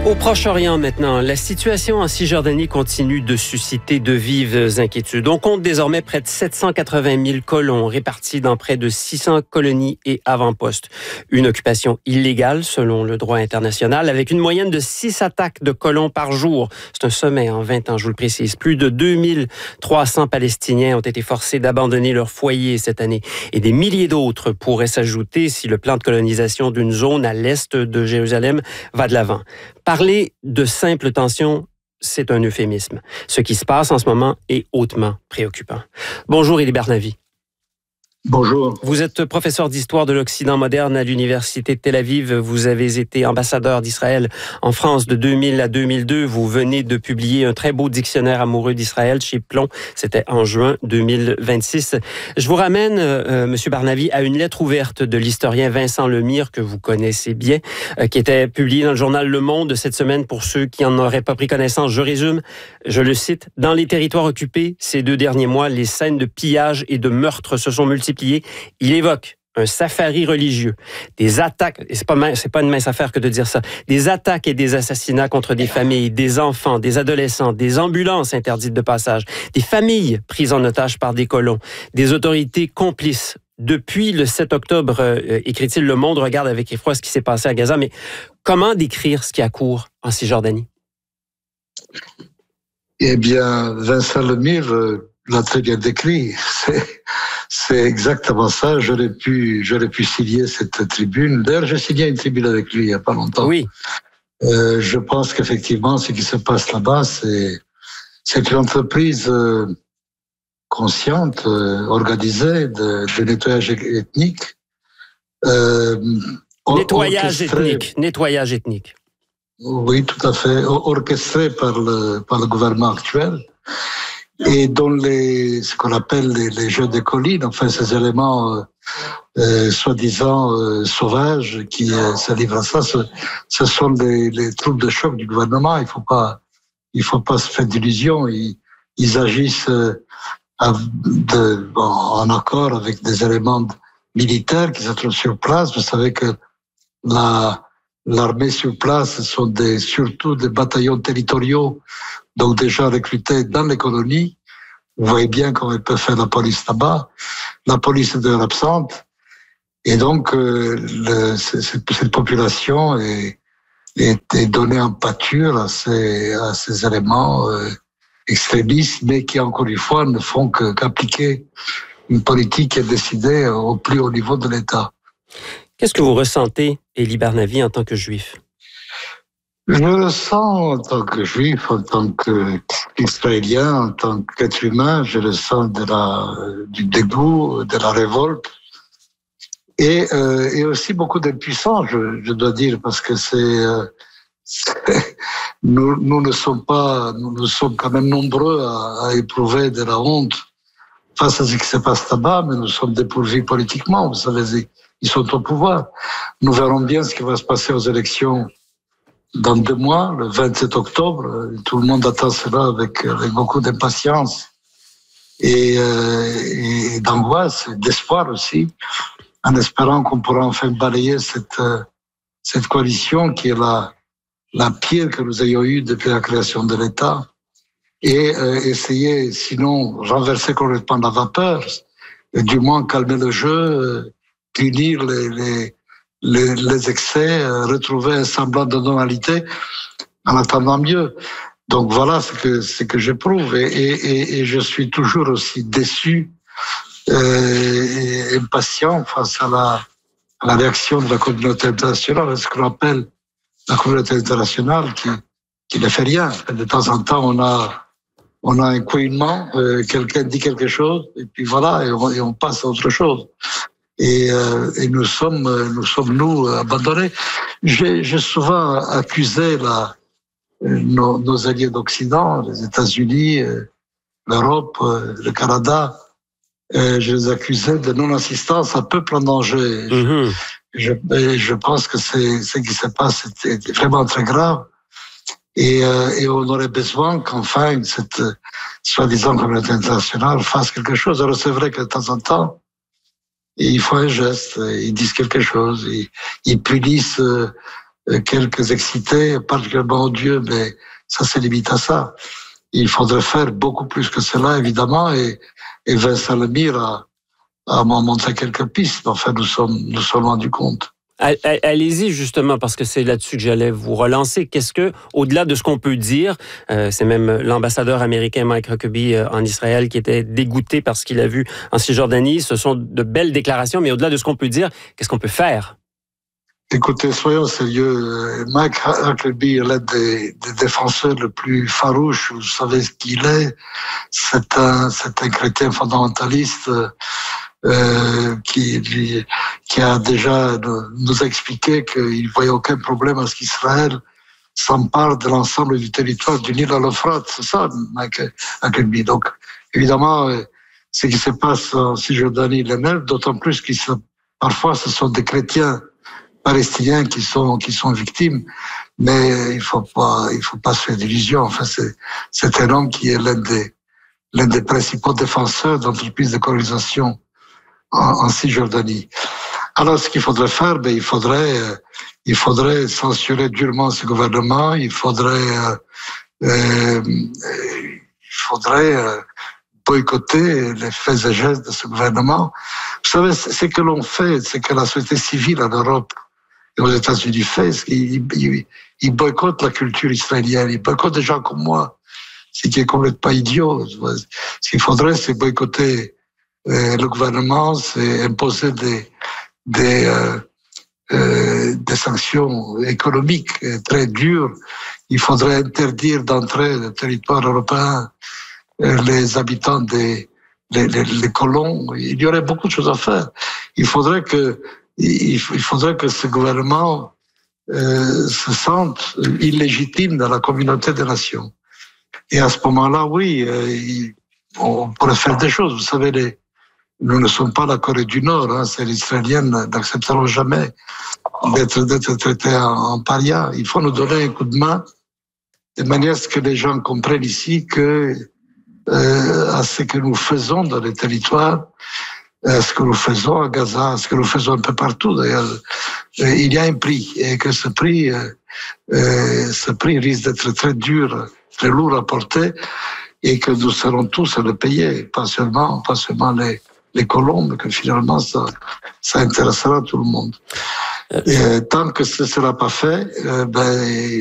Au Proche-Orient maintenant, la situation en Cisjordanie continue de susciter de vives inquiétudes. On compte désormais près de 780 000 colons répartis dans près de 600 colonies et avant-postes. Une occupation illégale selon le droit international avec une moyenne de 6 attaques de colons par jour. C'est un sommet en 20 ans, je vous le précise. Plus de 2300 Palestiniens ont été forcés d'abandonner leur foyer cette année et des milliers d'autres pourraient s'ajouter si le plan de colonisation d'une zone à l'est de Jérusalem va de l'avant. Parler de simple tension, c'est un euphémisme. Ce qui se passe en ce moment est hautement préoccupant. Bonjour, Élie Barnavi. Bonjour. Vous êtes professeur d'histoire de l'Occident moderne à l'Université de Tel Aviv. Vous avez été ambassadeur d'Israël en France de 2000 à 2002. Vous venez de publier un très beau dictionnaire amoureux d'Israël chez Plon. C'était en juin 2026. Je vous ramène, Monsieur Barnavi, à une lettre ouverte de l'historien Vincent Lemire, que vous connaissez bien, qui était publiée dans le journal Le Monde cette semaine pour ceux qui n'en auraient pas pris connaissance. Je résume, je le cite. « Dans les territoires occupés, ces 2 derniers mois, les scènes de pillage et de meurtre se sont multipliées. Il évoque un safari religieux, des attaques, et c'est pas une mince affaire que de dire ça, des attaques et des assassinats contre des familles, des enfants, des adolescents, des ambulances interdites de passage, des familles prises en otage par des colons, des autorités complices. Depuis le 7 octobre, écrit-il, Le Monde regarde avec effroi ce qui s'est passé à Gaza, mais comment décrire ce qui a cours en Cisjordanie? Eh bien, Vincent Lemire l'a très bien décrit. C'est exactement ça. J'aurais pu signer cette tribune. D'ailleurs, j'ai signé une tribune avec lui il n'y a pas longtemps. Oui. Je pense qu'effectivement, ce qui se passe là-bas, c'est une entreprise consciente, organisée de nettoyage ethnique. Nettoyage ethnique. Oui, tout à fait. Orchestré par le gouvernement actuel. Et dont ce qu'on appelle les jeux des collines, enfin ces éléments soi-disant sauvages qui se livrent à ça, ce sont les troupes de choc du gouvernement. Il faut pas se faire d'illusions. Ils agissent en accord avec des éléments militaires qui se trouvent sur place. Vous savez que l'armée sur place, ce sont surtout des bataillons territoriaux, donc déjà recrutés dans les colonies. Vous voyez bien comment ils peuvent faire la police là-bas. La police est d'ailleurs absente. Et donc, cette population est donnée en pâture à ces éléments extrémistes, mais qui, encore une fois, ne font qu'appliquer une politique qui est décidée au plus haut niveau de l'État. Qu'est-ce que vous ressentez, Élie Barnavi, en tant que juif? Je le sens en tant que juif, en tant qu'israélien, en tant qu'être humain. Je le sens du dégoût, de la révolte, et aussi beaucoup d'impuissance, je dois dire, parce que nous sommes quand même nombreux à éprouver de la honte face à ce qui se passe là-bas, mais nous sommes dépourvus politiquement. Vous savez, ils sont au pouvoir. Nous verrons bien ce qui va se passer aux élections dans 2 mois, le 27 octobre. Tout le monde attend cela avec beaucoup d'impatience et d'angoisse, d'espoir aussi, en espérant qu'on pourra enfin balayer cette coalition qui est la pire que nous ayons eue depuis la création de l'État, et essayer, sinon, renverser complètement la vapeur, et du moins calmer le jeu, punir les excès, retrouver un semblant de normalité en attendant mieux. Donc voilà ce que j'éprouve, et je suis toujours aussi déçu et impatient face à la réaction de la communauté internationale, ce qu'on appelle la communauté internationale qui ne fait rien. De temps en temps, on a un couinement, quelqu'un dit quelque chose, et puis voilà, et on passe à autre chose. Et nous sommes abandonnés. J'ai souvent accusé nos alliés d'Occident, les États-Unis, l'Europe, le Canada. Je les accusais de non-assistance à peuple en danger. Mm-hmm. Je pense que ce qui se passe est vraiment très grave. Et on aurait besoin qu'enfin cette soi-disant communauté internationale fasse quelque chose. Alors c'est vrai que de temps en temps, ils font un geste, ils disent quelque chose, ils punissent quelques excités, particulièrement odieux, mais ça se limite à ça. Il faudrait faire beaucoup plus que cela, évidemment, et Vincent Lemire a montré quelques pistes. Enfin, nous sommes rendus compte. Allez-y justement, parce que c'est là-dessus que j'allais vous relancer. Qu'est-ce que, au-delà de ce qu'on peut dire, c'est même l'ambassadeur américain Mike Huckabee en Israël qui était dégoûté par ce qu'il a vu en Cisjordanie. Ce sont de belles déclarations, mais au-delà de ce qu'on peut dire, qu'est-ce qu'on peut faire? Écoutez, soyons sérieux. Mike Huckabee est l'un des défenseurs le plus farouche. Vous savez ce qu'il est. C'est un chrétien fondamentaliste qui a déjà nous expliqué qu'il ne voyait aucun problème à ce qu'Israël s'empare de l'ensemble du territoire du Nil à l'Euphrate. C'est ça, Mike Huckabee. Donc, évidemment, ce qui se passe en Cisjordanie l'énerve, d'autant plus que parfois ce sont des chrétiens palestiniens qui sont victimes, mais il faut pas se faire d'illusions. Enfin, c'est un homme qui est l'un des principaux défenseurs d'entreprises de colonisation en Cisjordanie. Alors, ce qu'il faudrait faire, il faudrait censurer durement ce gouvernement. Il faudrait boycotter les faits et gestes de ce gouvernement. Vous savez, ce que l'on fait, c'est que la société civile en Europe et aux États-Unis fait, c'est qu'ils boycottent la culture israélienne. Ils boycottent des gens comme moi, ce qui est complètement idiot. Ce qu'il faudrait, c'est boycotter le gouvernement, c'est imposer des sanctions économiques très dures. Il faudrait interdire d'entrer dans le territoire européen les habitants les colons. Il y aurait beaucoup de choses à faire. Il faudrait que ce gouvernement se sente illégitime dans la communauté des nations. Et à ce moment-là, oui, on pourrait faire des choses. Vous savez, nous ne sommes pas la Corée du Nord, c'est les Israéliens n'accepteront jamais d'être traités en paria. Il faut nous donner un coup de main de manière à ce que les gens comprennent ici que à ce que nous faisons dans les territoires, à ce que nous faisons à Gaza, à ce que nous faisons un peu partout d'ailleurs, il y a un prix et que ce prix risque d'être très dur, très lourd à porter et que nous serons tous à le payer, pas seulement les colons, mais que finalement ça intéressera tout le monde. Et tant que ce ne sera pas fait,